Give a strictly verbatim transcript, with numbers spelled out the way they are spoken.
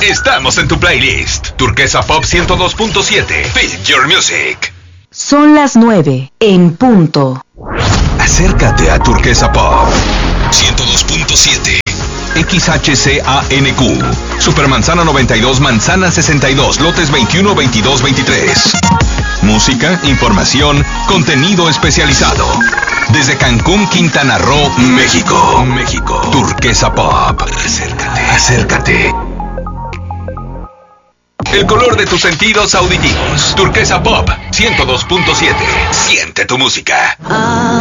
Estamos en tu playlist. Turquesa Pop ciento dos punto siete. Feel your music. Son las nueve en punto. Acércate a Turquesa Pop ciento dos punto siete. X H C A N Q. Supermanzana noventa y dos, Manzana sesenta y dos, lotes veintiuno, veintidós, veintitrés. Música, información, contenido especializado. Desde Cancún, Quintana Roo, México. México. Turquesa Pop. Acércate. Acércate. El color de tus sentidos auditivos. Turquesa Pop ciento dos punto siete. Siente tu música.